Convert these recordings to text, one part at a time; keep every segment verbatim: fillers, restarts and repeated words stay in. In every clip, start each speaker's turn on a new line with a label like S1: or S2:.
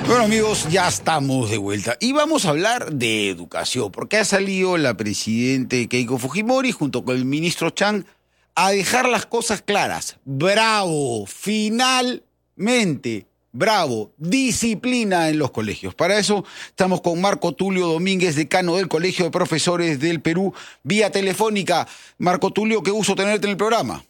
S1: Bueno, amigos, ya estamos de vuelta y vamos a hablar de educación, porque ha salido la presidenta Keiko Fujimori junto con el ministro Chang a dejar las cosas claras. ¡Bravo! Finalmente, bravo, disciplina en los colegios. Para eso estamos con Marco Tulio Domínguez, decano del Colegio de Profesores del Perú, vía telefónica. Marco Tulio, qué gusto tenerte en el programa.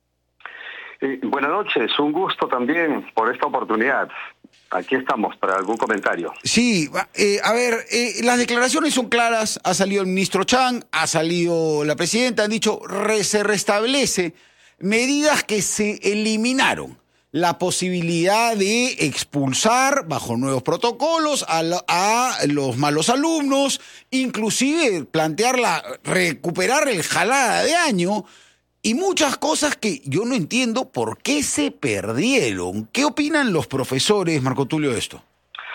S2: Eh, buenas noches, un gusto también por esta oportunidad. Aquí estamos para algún comentario.
S1: Sí, eh, a ver, eh, las declaraciones son claras. Ha salido el ministro Chang, ha salido la presidenta, han dicho re, se restablece medidas que se eliminaron. La posibilidad de expulsar bajo nuevos protocolos a, la, a los malos alumnos, inclusive plantear la, recuperar el jalada de año. Y muchas cosas que yo no entiendo por qué se perdieron. ¿Qué opinan los profesores, Marco Tulio, de esto?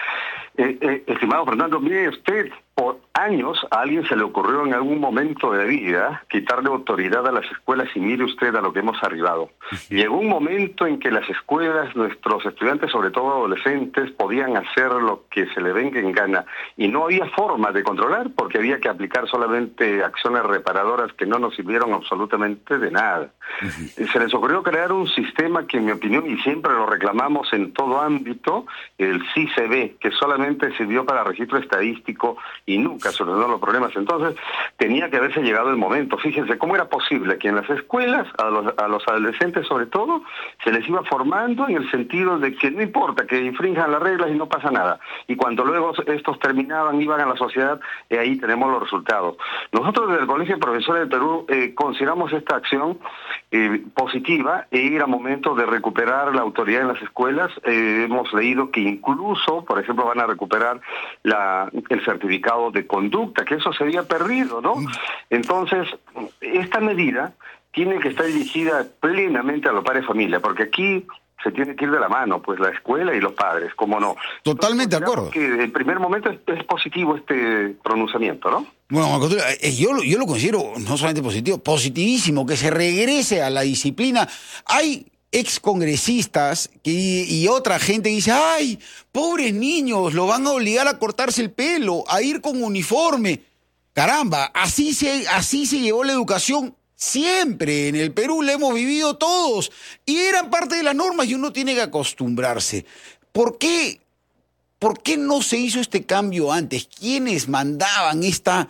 S2: Eh, eh, estimado Fernando, mire usted, por años a alguien se le ocurrió en algún momento de vida quitarle autoridad a las escuelas y mire usted a lo que hemos arribado. Llegó un momento en que las escuelas, nuestros estudiantes, sobre todo adolescentes, podían hacer lo que se le venga en gana y no había forma de controlar porque había que aplicar solamente acciones reparadoras que no nos sirvieron absolutamente de nada. Uh-huh. Se les ocurrió crear un sistema que en mi opinión, y siempre lo reclamamos en todo ámbito, el C I C B, que solamente sirvió para registro estadístico y nunca solucionó los problemas. Entonces, tenía que haberse llegado el momento. Fíjense, ¿cómo era posible que en las escuelas, a los, a los adolescentes sobre todo, se les iba formando en el sentido de que no importa, que infrinjan las reglas y no pasa nada? Y cuando luego estos terminaban, iban a la sociedad, y ahí tenemos los resultados. Nosotros desde el Colegio de Profesores del Perú eh, consideramos esta acción eh, positiva e era momento de recuperar la autoridad en las escuelas. Eh, hemos leído que incluso, por ejemplo, van a recuperar la, el certificado de conducta, que eso se había perdido, ¿no? Entonces, esta medida tiene que estar dirigida plenamente a los padres de familia, porque aquí se tiene que ir de la mano, pues la escuela y los padres, ¿cómo no?
S1: Totalmente de acuerdo.
S2: Que en primer momento es, es positivo este pronunciamiento, ¿no?
S1: Bueno, yo, yo lo considero no solamente positivo, positivísimo, que se regrese a la disciplina. Hay excongresistas que, y otra gente que dice, ay, pobres niños, lo van a obligar a cortarse el pelo, a ir con uniforme. Caramba, así se, así se llevó la educación siempre. En el Perú la hemos vivido todos y eran parte de las normas y uno tiene que acostumbrarse. ¿Por qué, por qué no se hizo este cambio antes? ¿Quiénes mandaban esta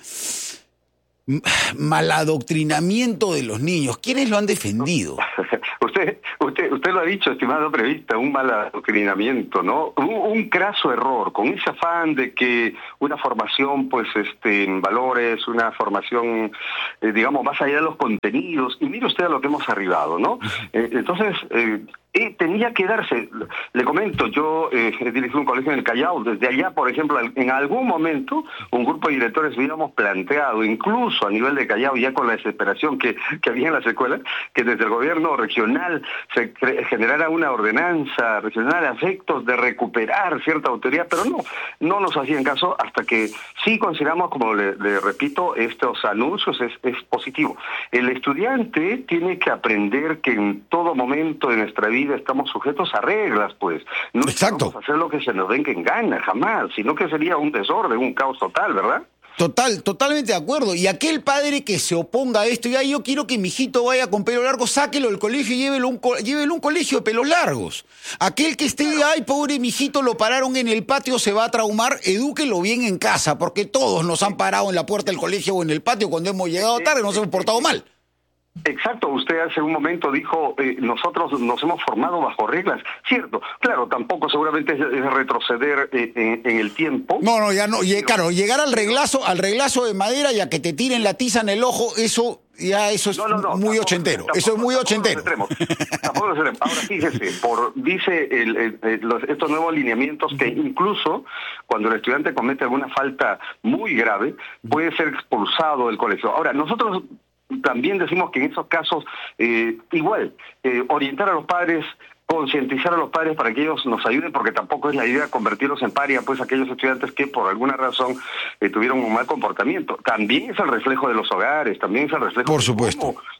S1: maladoctrinamiento de los niños? ¿Quiénes lo han defendido?
S2: Usted, usted, usted lo ha dicho, estimado periodista, un mal adoctrinamiento, ¿no? Un, un craso error, con ese afán de que una formación, pues, este, en valores, una formación, eh, digamos, más allá de los contenidos, y mire usted a lo que hemos arribado, ¿no? Eh, entonces, eh, eh, tenía que darse, le comento, yo eh, he dirigido un colegio en el Callao, desde allá, por ejemplo, en algún momento, un grupo de directores habíamos planteado, incluso a nivel de Callao, ya con la desesperación que, que había en las escuelas, que desde el gobierno regional se generara una ordenanza regional a efectos de recuperar cierta autoridad, pero no, no nos hacían caso hasta que sí consideramos, como le, le repito, estos anuncios es, es positivo. El estudiante tiene que aprender que en todo momento de nuestra vida estamos sujetos a reglas, pues. No
S1: Exacto.
S2: Vamos a hacer lo que se nos venga en gana, jamás, sino que sería un desorden, un caos total, ¿verdad?
S1: Total, totalmente de acuerdo. Y aquel padre que se oponga a esto, ya yo quiero que mi hijito vaya con pelo largo, sáquelo del colegio y llévelo a un, llévelo a un colegio de pelos largos. Aquel que esté, ay, pobre mijito, lo pararon en el patio, se va a traumar, edúquelo bien en casa, porque todos nos han parado en la puerta del colegio o en el patio cuando hemos llegado tarde, nos hemos portado mal.
S2: Exacto, usted hace un momento dijo, eh, nosotros nos hemos formado bajo reglas, cierto, claro, tampoco seguramente es, es retroceder eh, en, en el tiempo.
S1: No, no, ya no, y, claro, llegar al reglazo, al reglazo de madera y a que te tiren la tiza en el ojo, eso ya eso es no, no, no, muy tampoco, ochentero, tampoco, eso es muy ochentero.
S2: Tampoco nos Ahora fíjese, por, dice el, el, el, los, estos nuevos lineamientos que incluso cuando el estudiante comete alguna falta muy grave, puede ser expulsado del colegio. Ahora, nosotros también decimos que en esos casos, eh, igual, eh, orientar a los padres, concientizar a los padres para que ellos nos ayuden, porque tampoco es la idea convertirlos en paria, pues aquellos estudiantes que por alguna razón eh, tuvieron un mal comportamiento. También es el reflejo de los hogares, también es el reflejo
S1: por supuesto.
S2: de cómo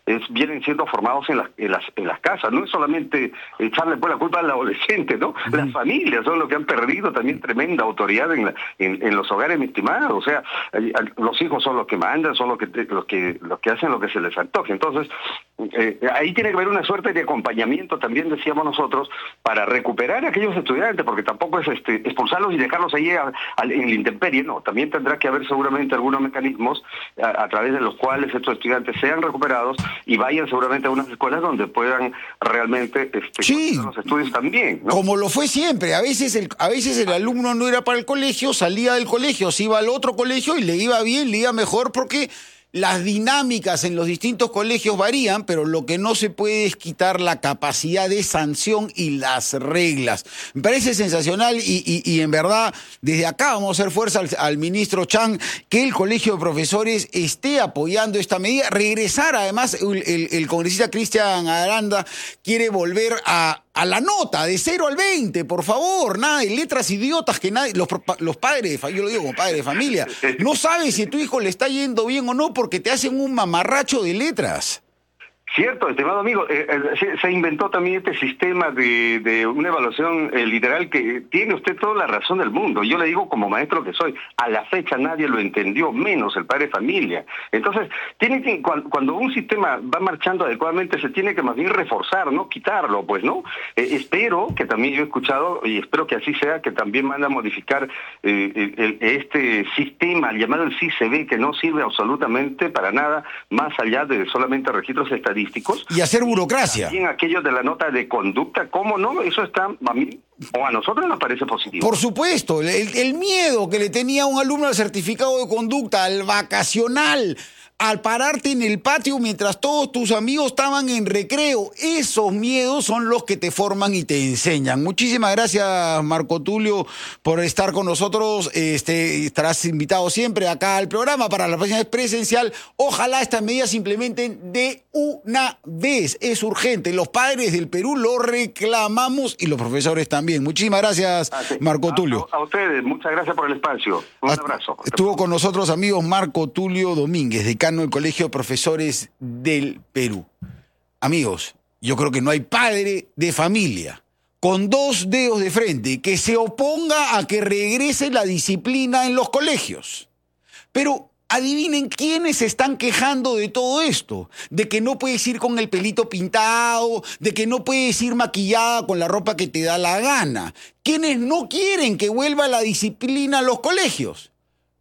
S2: es, vienen siendo formados en las, en las en las casas. No es solamente echarle pues la culpa al adolescente, ¿no? Uh-huh. Las familias son los que han perdido también tremenda autoridad en, la, en, en los hogares, mi estimado. O sea, los hijos son los que mandan, son los que los que los que hacen lo que se les antoje. Entonces, eh, ahí tiene que haber una suerte de acompañamiento, también decíamos nosotros, para recuperar a aquellos estudiantes, porque tampoco es este expulsarlos y dejarlos ahí a, a, en la intemperie, no. También tendrá que haber seguramente algunos mecanismos a, a través de los cuales estos estudiantes sean recuperados y vayan seguramente a unas escuelas donde puedan realmente este,
S1: sí,
S2: los estudios también, ¿no?
S1: Como lo fue siempre. A veces el a veces el alumno no era para el colegio, salía del colegio, se iba al otro colegio y le iba bien, le iba mejor, porque las dinámicas en los distintos colegios varían, pero lo que no se puede es quitar la capacidad de sanción y las reglas. Me parece sensacional y, y, y en verdad, desde acá vamos a hacer fuerza al, al ministro Chang, que el Colegio de Profesores esté apoyando esta medida. Regresar, además, el, el, el congresista Cristian Aranda quiere volver a... a la nota, de cero al veinte, por favor, nada de letras idiotas que nadie, los, los padres, de, yo lo digo como padre de familia, no sabes si a tu hijo le está yendo bien o no porque te hacen un mamarracho de letras.
S2: Cierto, estimado amigo, eh, eh, se, se inventó también este sistema de, de una evaluación eh, literal que tiene usted toda la razón del mundo. Yo le digo como maestro que soy, a la fecha nadie lo entendió, menos el padre de familia. Entonces, tiene que, cuando, cuando un sistema va marchando adecuadamente, se tiene que más bien reforzar, no quitarlo, pues, ¿no? Eh, espero que también yo he escuchado, y espero que así sea, que también van a modificar eh, el, este sistema llamado el C I C B, que no sirve absolutamente para nada, más allá de solamente registros estadísticos.
S1: Y hacer burocracia.
S2: También aquello de la nota de conducta, ¿cómo no? Eso está a mí o a nosotros nos parece positivo.
S1: Por supuesto, el, el miedo que le tenía un alumno al certificado de conducta, al vacacional, al pararte en el patio mientras todos tus amigos estaban en recreo, esos miedos son los que te forman y te enseñan. Muchísimas gracias, Marco Tulio, por estar con nosotros. Este, estarás invitado siempre acá al programa para la próxima vez presencial. Ojalá estas medidas se implementen de una vez. Es urgente. Los padres del Perú lo reclamamos y los profesores también. Muchísimas gracias, ah, sí. Marco Tulio.
S2: A, a ustedes, muchas gracias por el espacio. Un Hasta, abrazo.
S1: Estuvo con nosotros, amigos, Marco Tulio Domínguez, decano del Colegio de Profesores del Perú. Amigos, yo creo que no hay padre de familia con dos dedos de frente que se oponga a que regrese la disciplina en los colegios. Pero adivinen quiénes se están quejando de todo esto, de que no puedes ir con el pelito pintado, de que no puedes ir maquillada con la ropa que te da la gana. ¿Quiénes no quieren que vuelva la disciplina a los colegios?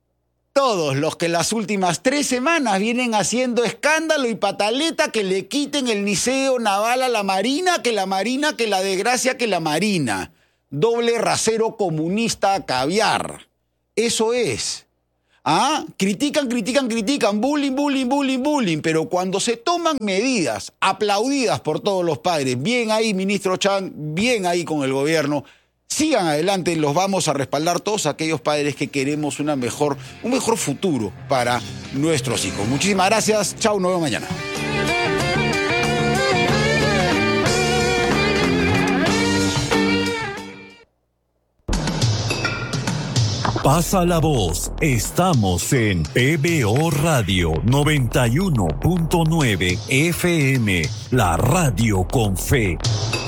S1: Todos los que las últimas tres semanas vienen haciendo escándalo y pataleta que le quiten el liceo naval a la Marina, que la Marina, que la desgracia, que la Marina. Doble rasero comunista caviar. Eso es. ¿Ah? Critican, critican, critican, bullying, bullying, bullying, bullying, pero cuando se toman medidas aplaudidas por todos los padres, bien ahí, ministro Chang, bien ahí con el gobierno, sigan adelante, los vamos a respaldar todos aquellos padres que queremos una mejor, un mejor futuro para nuestros hijos. Muchísimas gracias, chao, nos vemos mañana.
S3: Pasa la voz, estamos en P B O Radio noventa y uno punto nueve F M, la radio con fe.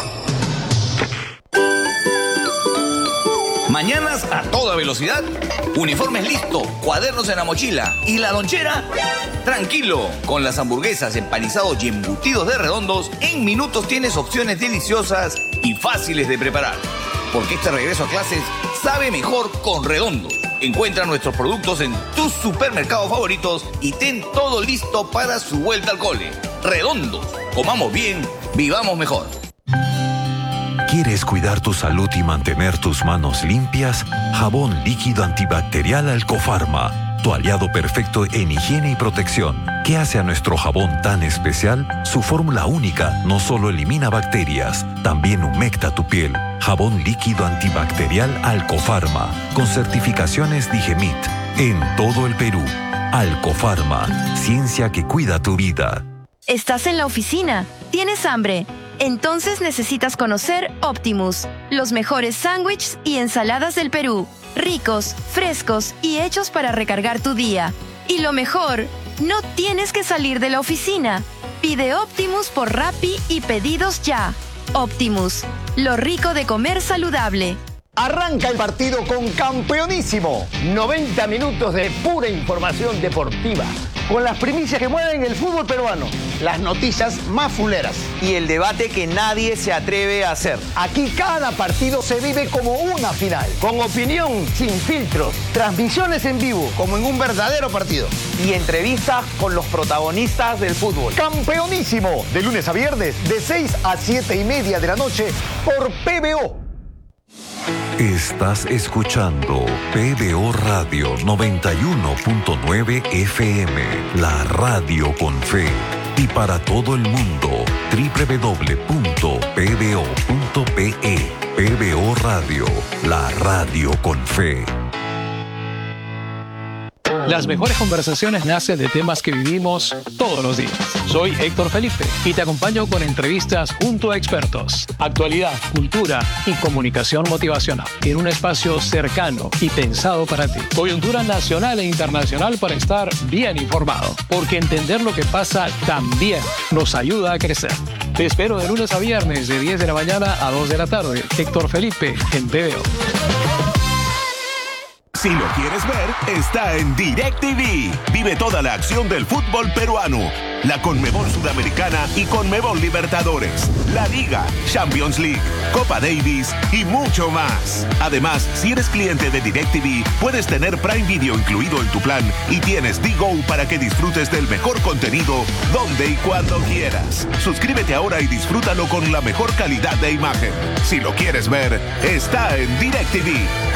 S4: Mañanas a toda velocidad, uniformes listos, cuadernos en la mochila y la lonchera. Tranquilo, con las hamburguesas, empanizados y embutidos de Redondos, en minutos tienes opciones deliciosas y fáciles de preparar. Porque este regreso a clases sabe mejor con Redondos. Encuentra nuestros productos en tus supermercados favoritos y ten todo listo para su vuelta al cole. Redondos, comamos bien, vivamos mejor.
S3: ¿Quieres cuidar tu salud y mantener tus manos limpias? Jabón líquido antibacterial Alcofarma, tu aliado perfecto en higiene y protección. ¿Qué hace a nuestro jabón tan especial? Su fórmula única no solo elimina bacterias, también humecta tu piel. Jabón líquido antibacterial Alcofarma, con certificaciones Digemit, en todo el Perú. Alcofarma, ciencia que cuida tu vida.
S5: ¿Estás en la oficina? ¿Tienes hambre? Entonces necesitas conocer Optimus, los mejores sándwiches y ensaladas del Perú. Ricos, frescos y hechos para recargar tu día. Y lo mejor, no tienes que salir de la oficina. Pide Optimus por Rappi y pedidos ya. Optimus, lo rico de comer saludable.
S6: Arranca el partido con Campeonísimo. noventa minutos de pura información deportiva, con las primicias que mueven el fútbol peruano, las noticias más fuleras
S7: y el debate que nadie se atreve a hacer.
S6: Aquí cada partido se vive como una final, con opinión sin filtros, transmisiones en vivo, como en un verdadero partido,
S7: y entrevistas con los protagonistas del fútbol.
S6: Campeonísimo, de lunes a viernes, de seis a siete y media de la noche, por P B O.
S3: Estás escuchando P B O Radio noventa y uno punto nueve F M, la radio con fe. Y para todo el mundo, doble u doble u doble u punto p b o punto p e. P B O Radio, la radio con fe.
S8: Las mejores conversaciones nacen de temas que vivimos todos los días. Soy Héctor Felipe y te acompaño con entrevistas junto a expertos, actualidad, cultura y comunicación motivacional en un espacio cercano y pensado para ti. Coyuntura nacional e internacional para estar bien informado, porque entender lo que pasa también nos ayuda a crecer. Te espero de lunes a viernes de diez de la mañana a dos de la tarde. Héctor Felipe en P B O.
S9: Si lo quieres ver, está en DirecTV. Vive toda la acción del fútbol peruano, la Conmebol Sudamericana y Conmebol Libertadores, la Liga, Champions League, Copa Davis y mucho más. Además, si eres cliente de DirecTV, puedes tener Prime Video incluido en tu plan y tienes D-Go para que disfrutes del mejor contenido donde y cuando quieras. Suscríbete ahora y disfrútalo con la mejor calidad de imagen. Si lo quieres ver, está en DirecTV.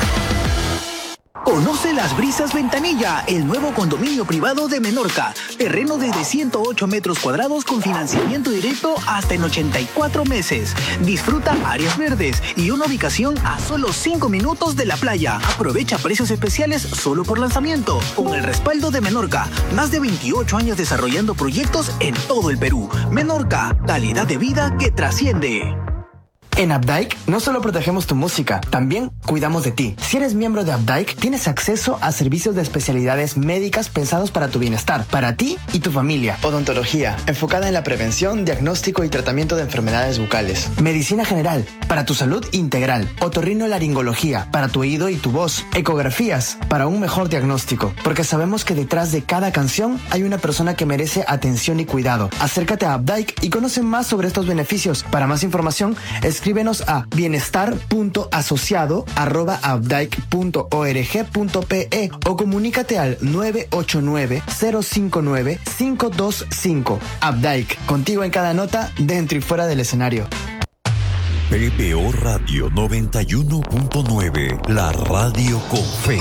S10: Conoce Las Brisas Ventanilla, el nuevo condominio privado de Menorca. Terreno desde ciento ocho metros cuadrados con financiamiento directo hasta en ochenta y cuatro meses. Disfruta áreas verdes y una ubicación a solo cinco minutos de la playa. Aprovecha precios especiales solo por lanzamiento. Con el respaldo de Menorca, más de veintiocho años desarrollando proyectos en todo el Perú. Menorca, calidad de vida que trasciende.
S11: En Updike no solo protegemos tu música, también cuidamos de ti. Si eres miembro de Updike, tienes acceso a servicios de especialidades médicas pensados para tu bienestar, para ti y tu familia.
S12: Odontología, enfocada en la prevención, diagnóstico y tratamiento de enfermedades bucales.
S11: Medicina general, para tu salud integral. Otorrinolaringología, para tu oído y tu voz. Ecografías, para un mejor diagnóstico. Porque sabemos que detrás de cada canción hay una persona que merece atención y cuidado. Acércate a Updike y conoce más sobre estos beneficios. Para más información, es escríbenos a bienestar punto asociado arroba updike punto org punto pe o comunícate al nueve ocho nueve, cero cinco nueve, cinco dos cinco. Updike, contigo en cada nota, dentro y fuera del escenario.
S3: P B O Radio noventa y uno punto nueve, la radio con fe.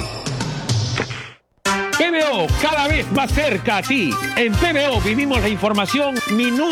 S13: P B O, cada vez más cerca a ti. En P B O vivimos la información minuto